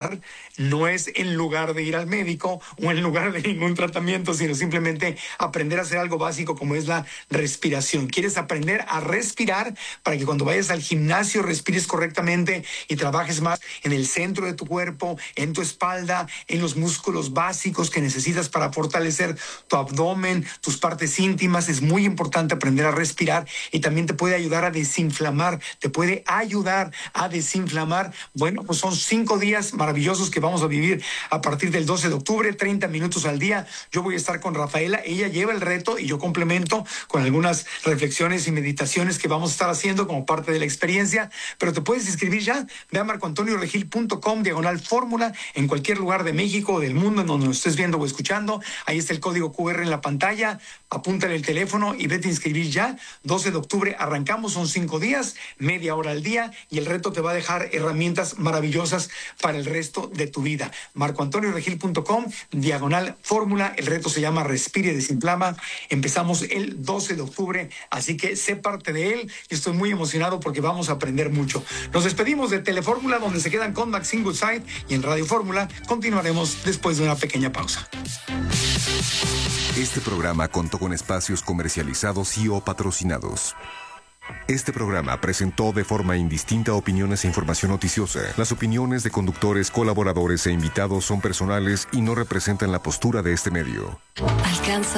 respirar no es en lugar de ir al médico o en lugar de ningún tratamiento, sino simplemente aprender a hacer algo básico como es la respiración. Quieres aprender a respirar para que cuando vayas al gimnasio respires correctamente y trabajes más en el centro de tu cuerpo, en tu espalda, en los músculos básicos que necesitas para fortalecer tu abdomen, tus partes íntimas. Es muy importante aprender a respirar y también te puede ayudar a desinflamar, Bueno, pues son 5 días maravillosos que vamos a vivir a partir del 12 de octubre, 30 minutos al día. Yo voy a estar con Rafaela, ella lleva el reto y yo complemento con algunas reflexiones y meditaciones que vamos a estar haciendo como parte de la experiencia, pero te puedes inscribir ya, ve a marcoantonioregil.com/fórmula en cualquier lugar de México o del mundo en donde nos estés viendo o escuchando. Ahí está el código QR en la pantalla, apúntale el teléfono y vete a inscribir ya. 12 de octubre arrancamos, son 5 días, media hora al día, y el reto te va a dejar herramientas maravillosas para el resto de tu vida. marcoantonioregil.com/fórmula. El reto se llama Respire y Desinflama. Empezamos el 12 de octubre, así que sé parte de él y estoy muy emocionado porque vamos a aprender mucho. Nos despedimos de Telefórmula, donde se quedan con Maxine Goodside, y en Radio Fórmula continuaremos después de una pequeña pausa. Este programa contó con espacios comercializados y o patrocinados. Este programa presentó de forma indistinta opiniones e información noticiosa. Las opiniones de conductores, colaboradores e invitados son personales y no representan la postura de este medio. Alcanza